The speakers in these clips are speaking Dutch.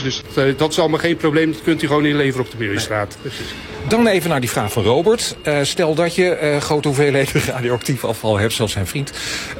Dus dat is allemaal geen probleem. Dat kunt u gewoon inleveren op de Milieustraat. Nee, precies. Dan even naar die vraag van Robert. Stel dat je grote hoeveelheden radioactief afval hebt, zoals zijn vriend.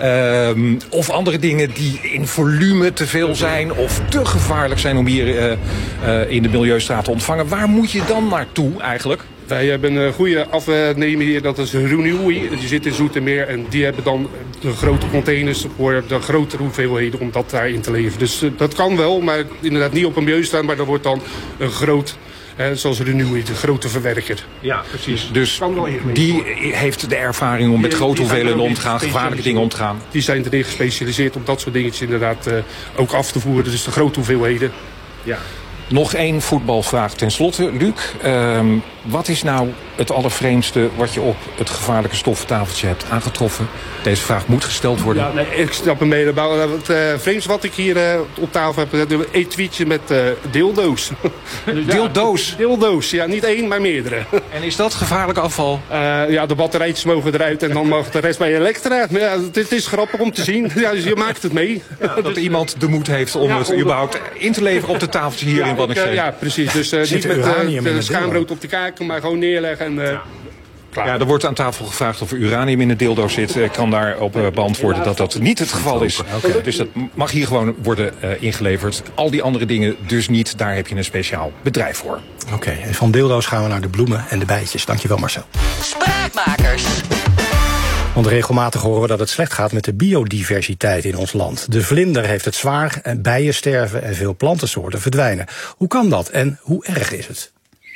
Of andere dingen die in volume te veel zijn of te gevaarlijk zijn om hier in de Milieustraat te ontvangen. Waar moet je dan naartoe eigenlijk? Wij hebben een goede afnemer hier, dat is Renewi. Die zit in Zoetermeer en die hebben dan de grote containers voor de grotere hoeveelheden om dat daarin te leveren. Dus dat kan wel, maar inderdaad niet op een Milieustraat, maar dat wordt dan een groot, zoals Renewi, de grote verwerker. Ja, precies. Dus die heeft de ervaring om met grote hoeveelheden om te gaan, gevaarlijke dingen om te gaan. Die zijn erin gespecialiseerd om dat soort dingetjes inderdaad ook af te voeren. Dus de grote hoeveelheden. Ja. Nog één voetbalvraag ten slotte, Luc. Wat is nou het allervreemdste wat je op het gevaarlijke stoffentafeltje hebt aangetroffen? Deze vraag moet gesteld worden. Ja, nee, ik snap hem mee. Het vreemdste wat ik hier op tafel heb, een etuietje met dildo's. Dildo's? Dildo's, ja, niet één, maar meerdere. En is dat gevaarlijk afval? Ja, de batterijtjes mogen eruit en dan mag de rest bij elektra. Maar ja, het is grappig om te zien. Ja, dus je maakt het mee. Ja, dat iemand de moed heeft om het überhaupt in te leveren op de tafeltje hier in Waddinxveen. Ja, precies. Dus niet met schaamrood op de kaak, maar gewoon neerleggen en... Ja, er wordt aan tafel gevraagd of er uranium in de dildo zit. Ik kan daarop beantwoorden dat dat niet het geval is. Okay. Dus dat mag hier gewoon worden ingeleverd. Al die andere dingen dus niet. Daar heb je een speciaal bedrijf voor. Oké, en van dildo's gaan we naar de bloemen en de bijtjes. Dankjewel, Marcel. Spraakmakers. Want regelmatig horen we dat het slecht gaat met de biodiversiteit in ons land. De vlinder heeft het zwaar, en bijen sterven en veel plantensoorten verdwijnen. Hoe kan dat en hoe erg is het?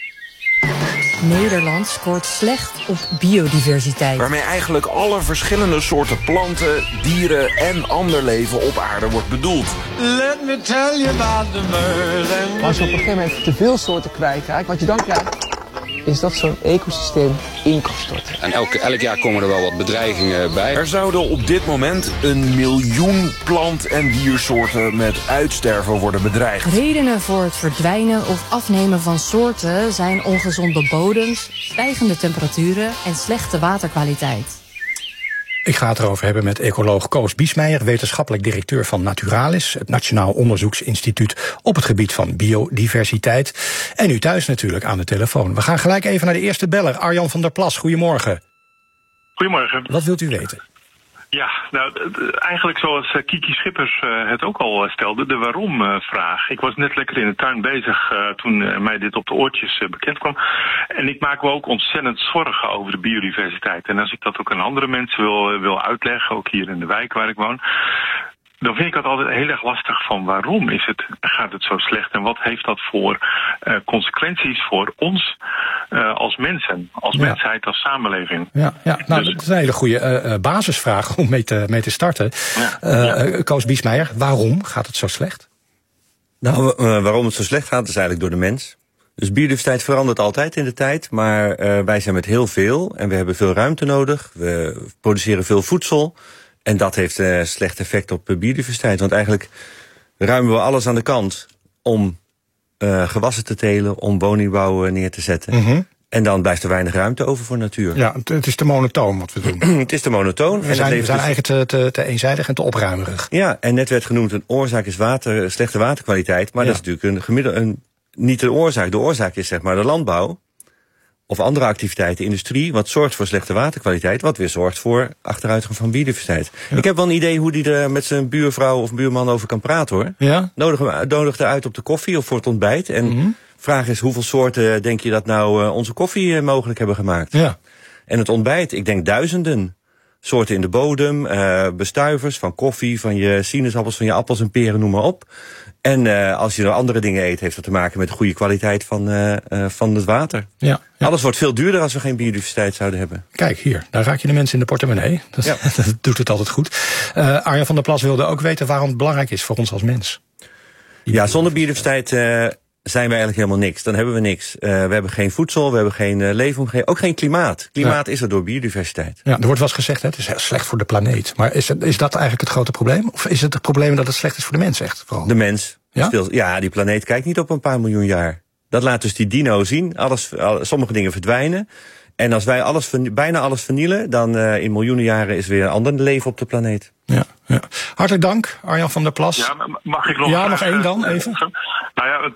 Nederland scoort slecht op biodiversiteit. Waarmee eigenlijk alle verschillende soorten planten, dieren en ander leven op aarde wordt bedoeld. Let me tell you about the birds. Als je op een gegeven moment te veel soorten kwijtraakt, wat je dan krijgt, is dat zo'n ecosysteem in kan storten. En elk jaar komen er wel wat bedreigingen bij. Er zouden op dit moment 1 miljoen plant- en diersoorten met uitsterven worden bedreigd. Redenen voor het verdwijnen of afnemen van soorten zijn ongezonde bodems, stijgende temperaturen en slechte waterkwaliteit. Ik ga het erover hebben met ecoloog Koos Biesmeijer, wetenschappelijk directeur van Naturalis, het Nationaal Onderzoeksinstituut op het gebied van biodiversiteit. En u thuis natuurlijk aan de telefoon. We gaan gelijk even naar de eerste beller, Arjan van der Plas. Goedemorgen. Goedemorgen. Wat wilt u weten? Ja, nou, eigenlijk zoals Kiki Schippers het ook al stelde, de waarom-vraag. Ik was net lekker in de tuin bezig toen mij dit op de oortjes bekend kwam. En ik maak me ook ontzettend zorgen over de biodiversiteit. En als ik dat ook aan andere mensen wil uitleggen, ook hier in de wijk waar ik woon, dan vind ik dat altijd heel erg lastig van waarom gaat het zo slecht en wat heeft dat voor consequenties voor ons als mensen, als mensheid, als samenleving. Ja, nou, dat is een hele goede basisvraag om mee te starten. Koos Biesmeijer, waarom gaat het zo slecht? Nou, waarom het zo slecht gaat is eigenlijk door de mens. Dus biodiversiteit verandert altijd in de tijd, maar wij zijn met heel veel en we hebben veel ruimte nodig. We produceren veel voedsel. En dat heeft een slecht effect op biodiversiteit. Want eigenlijk ruimen we alles aan de kant om gewassen te telen, om woningbouw neer te zetten. Mm-hmm. En dan blijft er weinig ruimte over voor natuur. Ja, het is te monotoon wat we doen. Het is te monotoon. We zijn eigenlijk te eenzijdig en te opruimerig. Ja, en net werd genoemd, een oorzaak is slechte waterkwaliteit. Maar dat is natuurlijk niet de oorzaak. De oorzaak is zeg maar de landbouw. Of andere activiteiten, industrie, wat zorgt voor slechte waterkwaliteit, wat weer zorgt voor achteruitgang van biodiversiteit. Ja. Ik heb wel een idee hoe die er met zijn buurvrouw of buurman over kan praten, hoor. Ja? Nodig uit op de koffie of voor het ontbijt. En vraag is, hoeveel soorten denk je dat nou onze koffie mogelijk hebben gemaakt? Ja. En het ontbijt, ik denk duizenden soorten in de bodem, bestuivers van koffie, van je sinaasappels, van je appels en peren, noem maar op. En als je er andere dingen eet, heeft dat te maken met de goede kwaliteit van het water. Ja. Alles wordt veel duurder als we geen biodiversiteit zouden hebben. Kijk, hier, daar raak je de mensen in de portemonnee. Dat doet het altijd goed. Arjan van der Plas wilde ook weten waarom het belangrijk is voor ons als mens. Ja, zonder biodiversiteit zijn we eigenlijk helemaal niks. Dan hebben we niks. We hebben geen voedsel, we hebben geen leefomgeving, ook geen klimaat. Klimaat is er door biodiversiteit. Ja, er wordt wel eens gezegd, het is heel slecht voor de planeet. Maar is dat eigenlijk het grote probleem? Of is het probleem dat het slecht is voor de mens echt? Vooral? De mens. Ja? Die planeet kijkt niet op een paar miljoen jaar. Dat laat dus die dino zien. Sommige dingen verdwijnen. En als wij bijna alles vernielen, dan in miljoenen jaren is weer een ander leven op de planeet. Ja. Hartelijk dank, Arjan van der Plas. Ja, mag ik nog? Ja, nog één dan, even. Nou ja,